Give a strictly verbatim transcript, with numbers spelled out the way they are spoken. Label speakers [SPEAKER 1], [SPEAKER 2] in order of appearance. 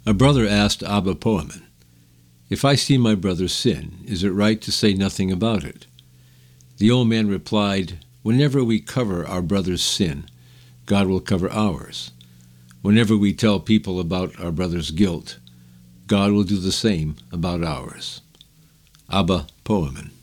[SPEAKER 1] A brother asked Abba Poemen, "If I see my brother sin, is it right to say nothing about it?" The old man replied, "Whenever we cover our brother's sin, God will cover ours. Whenever we tell people about our brother's guilt, God will do the same about ours." Abba Poemen.